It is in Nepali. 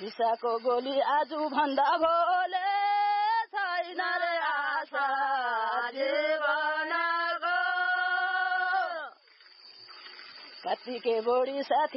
सिसाको गोली आज भन्दा भोले छैन रे आशा जीवनको कतिकै बढी साथी